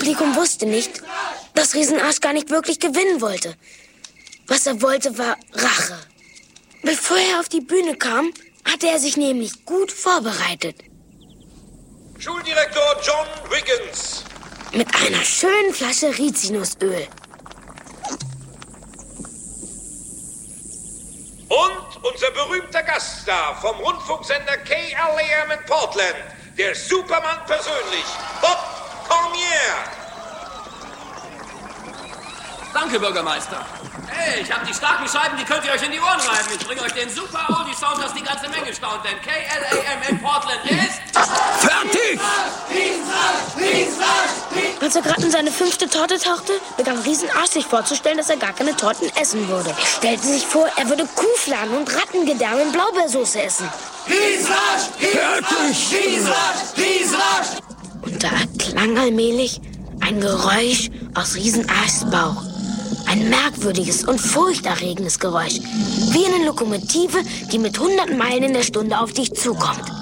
Publikum wusste nicht, dass Riesenarsch gar nicht wirklich gewinnen wollte. Was er wollte, war Rache. Bevor er auf die Bühne kam, hatte er sich nämlich gut vorbereitet. Schuldirektor John Wiggins. Mit einer schönen Flasche Rizinusöl. Und unser berühmter Gaststar vom Rundfunksender KLAM in Portland, der Superman persönlich, Bob Cormier. Danke, Bürgermeister. Hey, ich habe die starken Scheiben, die könnt ihr euch in die Ohren reiben. Ich bringe euch den Super Oldie-Sound, dass die ganze Menge staunt, denn KLAM in Portland ist... Fertig! Als er gerade in seine 5. Torte tauchte, begann Riesenarsch sich vorzustellen, dass er gar keine Torten essen würde. Er stellte sich vor, er würde Kuhfladen und Rattengedärme in Blaubeersoße essen. Riesenarsch! Fertig! Riesenarsch! Und da erklang allmählich ein Geräusch aus Riesenarschs Bauch. Ein merkwürdiges und furchterregendes Geräusch. Wie eine Lokomotive, die mit 100 Meilen in der Stunde auf dich zukommt.